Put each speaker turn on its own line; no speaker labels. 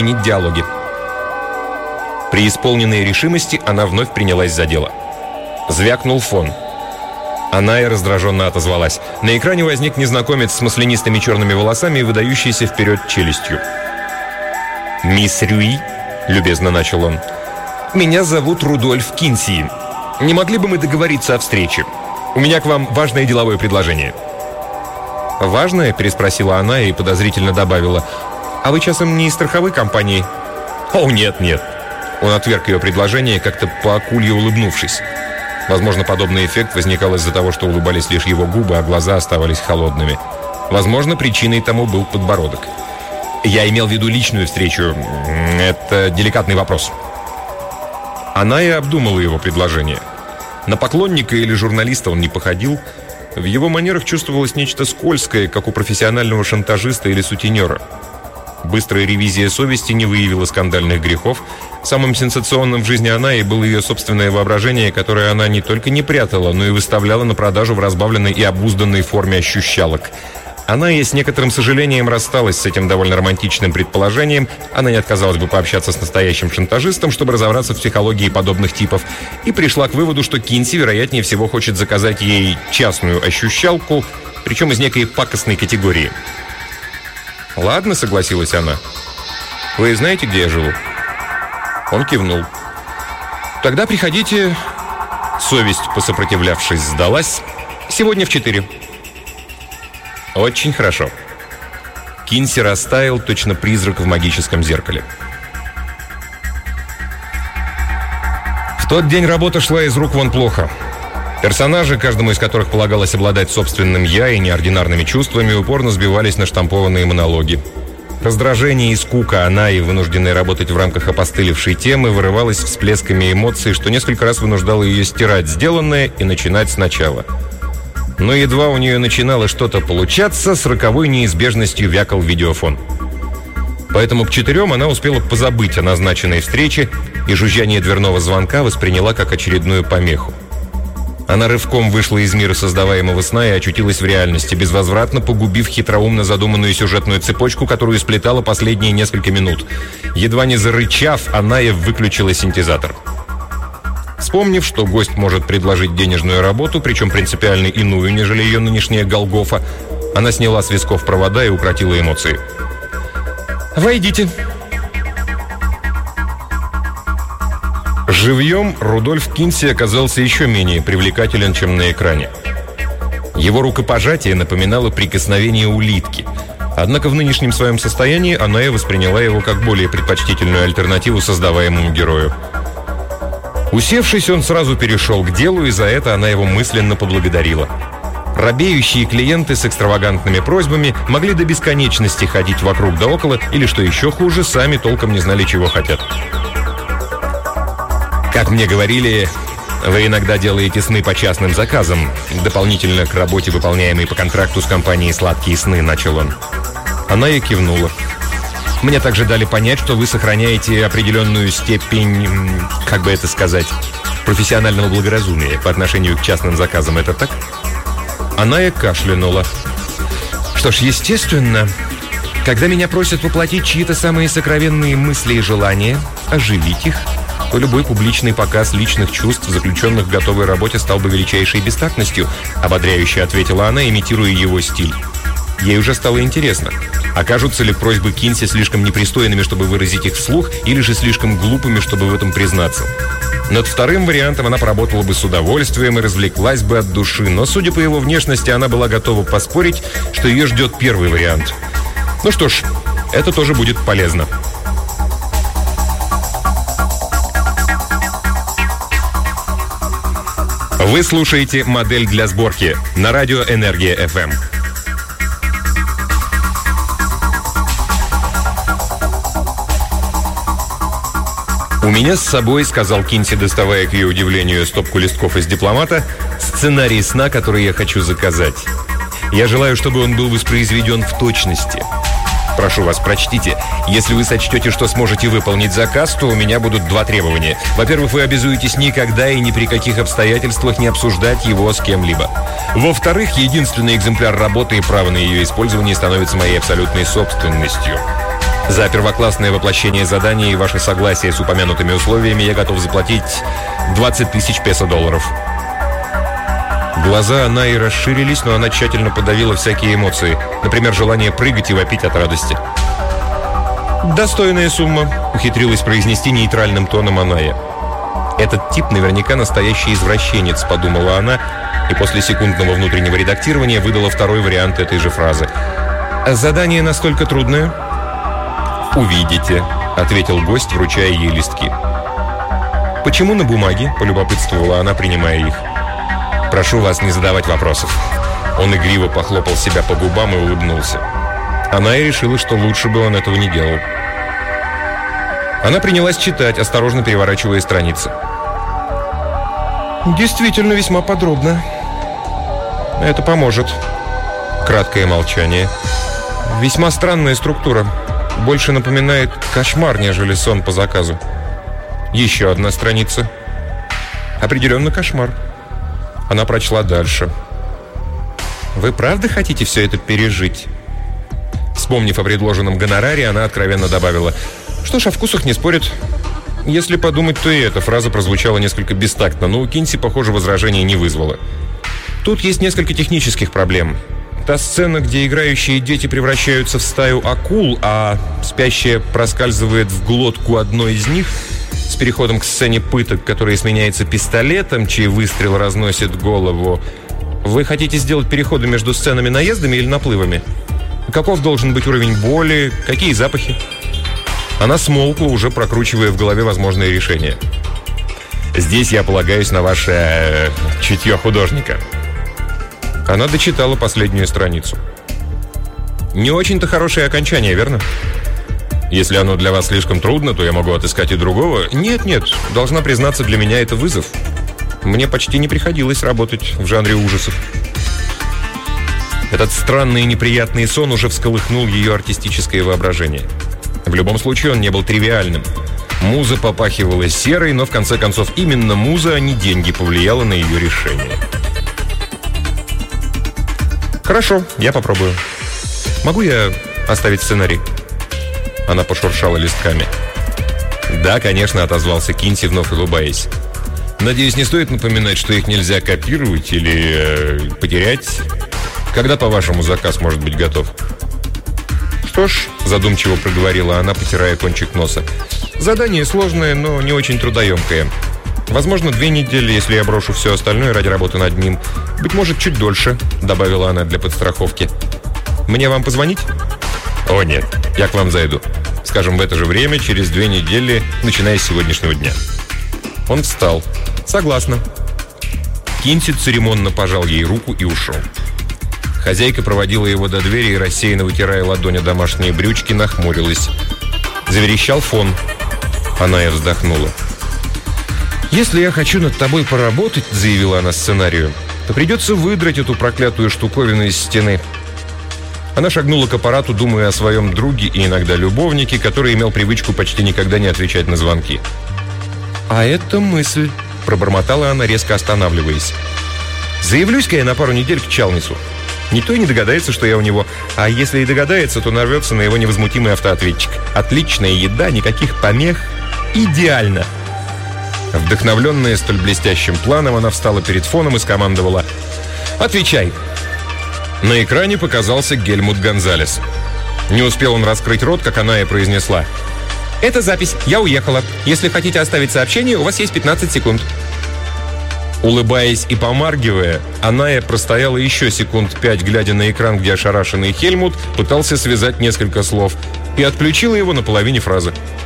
изменить диалоги. При исполненной решимости она вновь принялась за дело. Звякнул фон. Аная раздраженно отозвалась. На экране возник незнакомец с маслянистыми черными волосами и выдающейся вперед челюстью. «Мисс Рюи», — любезно начал он, — «меня зовут Рудольф Кинси. Не могли бы мы договориться о встрече? У меня к вам важное деловое предложение». «Важное?» — переспросила она и подозрительно добавила. «А вы часом не из страховой компании?» «О, нет, нет». Он отверг ее предложение, как-то по-акулье улыбнувшись. Возможно, подобный эффект возникал из-за того, что улыбались лишь его губы, а глаза оставались холодными. Возможно, причиной тому был подбородок. «Я имел в виду личную встречу. Это деликатный вопрос». Она и обдумала его предложение. На поклонника или журналиста он не походил. В его манерах чувствовалось нечто скользкое, как у профессионального шантажиста или сутенера. Быстрая ревизия совести не выявила скандальных грехов. Самым сенсационным в жизни Анаи было ее собственное воображение, которое она не только не прятала, но и выставляла на продажу в разбавленной и обузданной форме ощущалок. Аная с некоторым сожалением рассталась с этим довольно романтичным предположением. Она не отказалась бы пообщаться с настоящим шантажистом, чтобы разобраться в психологии подобных типов, и пришла к выводу, что Кинси, вероятнее всего, хочет заказать ей частную ощущалку, причем из некой пакостной категории. «Ладно», — согласилась она. «Вы знаете, где я живу?» Он кивнул. «Тогда приходите...» Совесть, посопротивлявшись, сдалась. «Сегодня в 4». «Очень хорошо». Кинси растаял, точно призрак в магическом зеркале. В тот день работа шла из рук вон плохо. Персонажи, каждому из которых полагалось обладать собственным «я» и неординарными чувствами, упорно сбивались на штампованные монологи. Раздражение и скука Анаи, вынужденной работать в рамках опостылевшей темы, вырывалась всплесками эмоций, что несколько раз вынуждало ее стирать сделанное и начинать сначала. Но едва у нее начинало что-то получаться, с роковой неизбежностью вякал видеофон. Поэтому к 4 она успела позабыть о назначенной встрече, и жужжание дверного звонка восприняла как очередную помеху. Она рывком вышла из мира создаваемого сна и очутилась в реальности, безвозвратно погубив хитроумно задуманную сюжетную цепочку, которую сплетала последние несколько минут. Едва не зарычав, Аная выключила синтезатор. Вспомнив, что гость может предложить денежную работу, причем принципиально иную, нежели ее нынешняя Голгофа, она сняла с висков провода и укротила эмоции. «Войдите». Живьем Рудольф Кинси оказался еще менее привлекателен, чем на экране. Его рукопожатие напоминало прикосновение улитки. Однако в нынешнем своем состоянии Аная восприняла его как более предпочтительную альтернативу создаваемому герою. Усевшись, он сразу перешел к делу, и за это она его мысленно поблагодарила. Робеющие клиенты с экстравагантными просьбами могли до бесконечности ходить вокруг да около, или, что еще хуже, сами толком не знали, чего хотят. «Как мне говорили, вы иногда делаете сны по частным заказам, дополнительно к работе, выполняемой по контракту с компанией «Сладкие сны», — начал он. Она и кивнула. «Мне также дали понять, что вы сохраняете определенную степень, как бы это сказать, профессионального благоразумия по отношению к частным заказам. Это так?» Она и кашлянула. «Что ж, естественно, когда меня просят воплотить чьи-то самые сокровенные мысли и желания, оживить их, то любой публичный показ личных чувств, заключенных в готовой работе, стал бы величайшей бестактностью», — ободряюще ответила она, имитируя его стиль. Ей уже стало интересно, окажутся ли просьбы Кинси слишком непристойными, чтобы выразить их вслух, или же слишком глупыми, чтобы в этом признаться. Над вторым вариантом она поработала бы с удовольствием и развлеклась бы от души, но, судя по его внешности, она была готова поспорить, что ее ждет первый вариант. Ну что ж, это тоже будет полезно. Вы слушаете «Модель для сборки» на радио «Энергия FM». «У меня с собой, — сказал Кинси, доставая к ее удивлению стопку листков из дипломата, — сценарий сна, который я хочу заказать. Я желаю, чтобы он был воспроизведен в точности. Прошу вас, прочтите. Если вы сочтете, что сможете выполнить заказ, то у меня будут два требования. Во-первых, вы обязуетесь никогда и ни при каких обстоятельствах не обсуждать его с кем-либо. Во-вторых, единственный экземпляр работы и право на ее использование становится моей абсолютной собственностью. За первоклассное воплощение задания и ваше согласие с упомянутыми условиями я готов заплатить 20 тысяч песо-долларов». Глаза Анаи расширились, но она тщательно подавила всякие эмоции. Например, желание прыгать и вопить от радости. «Достойная сумма», — ухитрилась произнести нейтральным тоном Аная. «Этот тип наверняка настоящий извращенец», — подумала она, и после секундного внутреннего редактирования выдала второй вариант этой же фразы. «Задание настолько трудное?» «Увидите», — ответил гость, вручая ей листки. «Почему на бумаге?» — полюбопытствовала она, принимая их. «Прошу вас не задавать вопросов». Он игриво похлопал себя по губам и улыбнулся. Она и решила, что лучше бы он этого не делал. Она принялась читать, осторожно переворачивая страницы. «Действительно весьма подробно. Это поможет». Краткое молчание. «Весьма странная структура. Больше напоминает кошмар, нежели сон по заказу». Еще одна страница. «Определенно кошмар». Она прочла дальше. «Вы правда хотите все это пережить?» Вспомнив о предложенном гонораре, она откровенно добавила: «Что ж, о вкусах не спорят». Если подумать, то и эта фраза прозвучала несколько бестактно, но у Кинси, похоже, возражения не вызвала. Тут есть несколько технических проблем. Та сцена, где играющие дети превращаются в стаю акул, а спящая проскальзывает в глотку одной из них, с переходом к сцене пыток, которая сменяется пистолетом, чей выстрел разносит голову. Вы хотите сделать переходы между сценами наездами или наплывами? Каков должен быть уровень боли? Какие запахи? Она смолкла, уже прокручивая в голове возможные решения. «Здесь я полагаюсь на ваше чутье художника». Она дочитала последнюю страницу. «Не очень-то хорошее окончание, верно? Если оно для вас слишком трудно, то я могу отыскать и другого». «Нет, должна признаться, для меня это вызов. Мне почти не приходилось работать в жанре ужасов». Этот странный и неприятный сон уже всколыхнул ее артистическое воображение. В любом случае, он не был тривиальным. Муза попахивала серой, но в конце концов именно муза, а не деньги, повлияла на ее решение. «Хорошо, я попробую. Могу я оставить сценарий?» Она пошуршала листками. «Да, конечно», — отозвался Кинси, вновь улыбаясь. «Надеюсь, не стоит напоминать, что их нельзя копировать или потерять. Когда, по-вашему, заказ может быть готов?» «Что ж», — задумчиво проговорила она, потирая кончик носа, «задание сложное, но не очень трудоемкое. Возможно, 2 недели, если я брошу все остальное ради работы над ним. Быть может, чуть дольше», — добавила она для подстраховки. «Мне вам позвонить?» «О, нет, я к вам зайду. Скажем, в это же время, через 2 недели, начиная с сегодняшнего дня». Он встал. «Согласна». Кинси церемонно пожал ей руку и ушел. Хозяйка проводила его до двери и, рассеянно вытирая ладонь о домашние брючки, нахмурилась. Заверещал фон. Она и вздохнула. «Если я хочу над тобой поработать, — заявила она сценарию, — то придется выдрать эту проклятую штуковину из стены». Она шагнула к аппарату, думая о своем друге и иногда любовнике, который имел привычку почти никогда не отвечать на звонки. «А это мысль», — пробормотала она, резко останавливаясь. «Заявлюсь-ка я на пару недель к Чалнису. Никто и не догадается, что я у него. А если и догадается, то нарвется на его невозмутимый автоответчик. Отличная еда, никаких помех. Идеально!» Вдохновленная столь блестящим планом, она встала перед фоном и скомандовала: «Отвечай!» На экране показался Гельмут Гонзалес. Не успел он раскрыть рот, как она и произнесла: «Это запись. Я уехала. Если хотите оставить сообщение, у вас есть 15 секунд». Улыбаясь и помаргивая, Аная простояла еще секунд 5, глядя на экран, где ошарашенный Хельмут пытался связать несколько слов, и отключила его на половине фразы.